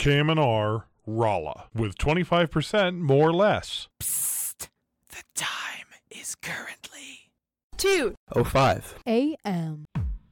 KMNR, Rolla, with 25% more or less. Psst. The time is currently 2:05 a.m.